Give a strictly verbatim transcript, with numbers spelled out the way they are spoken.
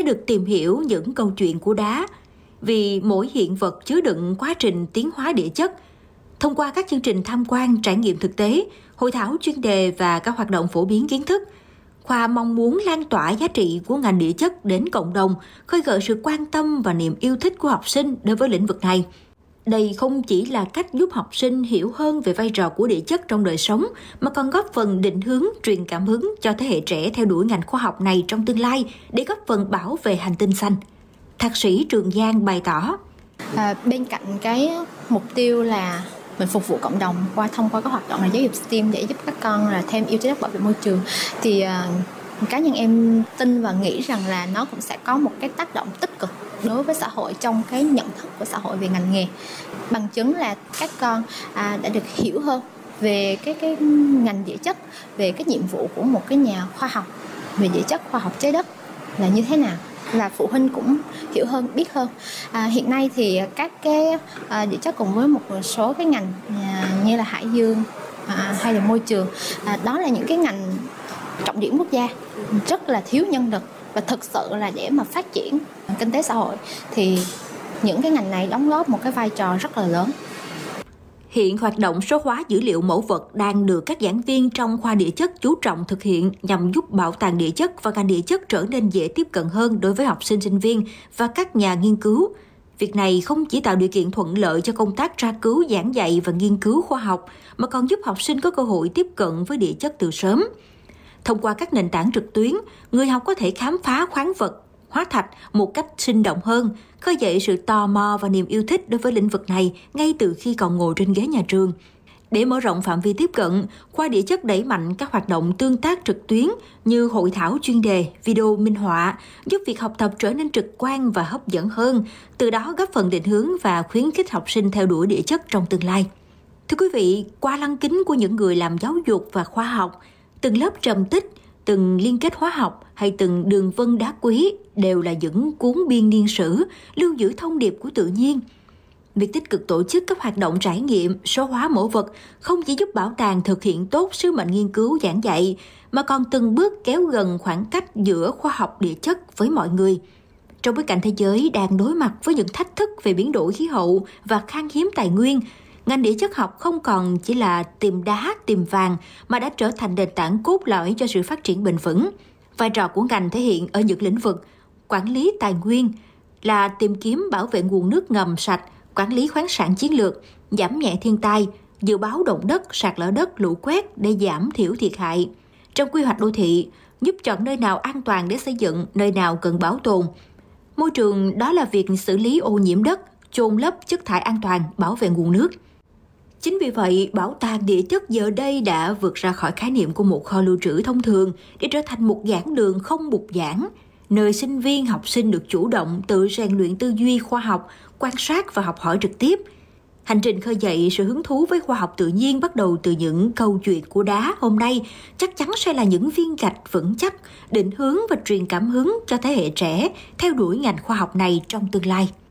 được tìm hiểu những câu chuyện của đá, vì mỗi hiện vật chứa đựng quá trình tiến hóa địa chất. Thông qua các chương trình tham quan, trải nghiệm thực tế, hội thảo chuyên đề và các hoạt động phổ biến kiến thức, khoa mong muốn lan tỏa giá trị của ngành địa chất đến cộng đồng, khơi gợi sự quan tâm và niềm yêu thích của học sinh đối với lĩnh vực này. Đây không chỉ là cách giúp học sinh hiểu hơn về vai trò của địa chất trong đời sống, mà còn góp phần định hướng, truyền cảm hứng cho thế hệ trẻ theo đuổi ngành khoa học này trong tương lai để góp phần bảo vệ hành tinh xanh. Thạc sĩ Trường Giang bày tỏ. À, bên cạnh cái mục tiêu là mình phục vụ cộng đồng qua thông qua các hoạt động là giáo dục STEAM để giúp các con là thêm yêu trái đất, bảo vệ môi trường, thì uh, cá nhân em tin và nghĩ rằng là nó cũng sẽ có một cái tác động tích cực đối với xã hội trong cái nhận thức của xã hội về ngành nghề. Bằng chứng là các con à, đã được hiểu hơn về cái cái ngành địa chất, về cái nhiệm vụ của một cái nhà khoa học về địa chất, khoa học trái đất là như thế nào, và phụ huynh cũng hiểu hơn, biết hơn. À, hiện nay thì các cái à, địa chất cùng với một số cái ngành à, như là hải dương à, hay là môi trường, à, đó là những cái ngành trọng điểm quốc gia, rất là thiếu nhân lực, và thực sự là để mà phát triển kinh tế xã hội thì những cái ngành này đóng góp một cái vai trò rất là lớn. Hiện hoạt động số hóa dữ liệu mẫu vật đang được các giảng viên trong khoa địa chất chú trọng thực hiện nhằm giúp bảo tàng địa chất và ngành địa chất trở nên dễ tiếp cận hơn đối với học sinh, sinh viên và các nhà nghiên cứu. Việc này không chỉ tạo điều kiện thuận lợi cho công tác tra cứu, giảng dạy và nghiên cứu khoa học, mà còn giúp học sinh có cơ hội tiếp cận với địa chất từ sớm. Thông qua các nền tảng trực tuyến, người học có thể khám phá khoáng vật, hóa thạch một cách sinh động hơn, khơi dậy sự tò mò và niềm yêu thích đối với lĩnh vực này ngay từ khi còn ngồi trên ghế nhà trường. Để mở rộng phạm vi tiếp cận, khoa địa chất đẩy mạnh các hoạt động tương tác trực tuyến như hội thảo chuyên đề, video minh họa, giúp việc học tập trở nên trực quan và hấp dẫn hơn, từ đó góp phần định hướng và khuyến khích học sinh theo đuổi địa chất trong tương lai. Thưa quý vị, qua lăng kính của những người làm giáo dục và khoa học, từng lớp trầm tích, từng liên kết hóa học hay từng đường vân đá quý đều là những cuốn biên niên sử, lưu giữ thông điệp của tự nhiên. Việc tích cực tổ chức các hoạt động trải nghiệm, số hóa mẫu vật không chỉ giúp bảo tàng thực hiện tốt sứ mệnh nghiên cứu giảng dạy, mà còn từng bước kéo gần khoảng cách giữa khoa học địa chất với mọi người. Trong bối cảnh thế giới đang đối mặt với những thách thức về biến đổi khí hậu và khan hiếm tài nguyên, ngành địa chất học không còn chỉ là tìm đá, tìm vàng, mà đã trở thành nền tảng cốt lõi cho sự phát triển bền vững. Vai trò của ngành thể hiện ở những lĩnh vực quản lý tài nguyên là tìm kiếm bảo vệ nguồn nước ngầm sạch, quản lý khoáng sản chiến lược, giảm nhẹ thiên tai, dự báo động đất, sạt lở đất, lũ quét để giảm thiểu thiệt hại. Trong quy hoạch đô thị, giúp chọn nơi nào an toàn để xây dựng, nơi nào cần bảo tồn. Môi trường đó là việc xử lý ô nhiễm đất, chôn lấp chất thải an toàn, bảo vệ nguồn nước. Chính vì vậy, bảo tàng địa chất giờ đây đã vượt ra khỏi khái niệm của một kho lưu trữ thông thường để trở thành một giảng đường không bục giảng, nơi sinh viên, học sinh được chủ động tự rèn luyện tư duy khoa học, quan sát và học hỏi trực tiếp. Hành trình khơi dậy sự hứng thú với khoa học tự nhiên bắt đầu từ những câu chuyện của đá hôm nay chắc chắn sẽ là những viên gạch vững chắc, định hướng và truyền cảm hứng cho thế hệ trẻ theo đuổi ngành khoa học này trong tương lai.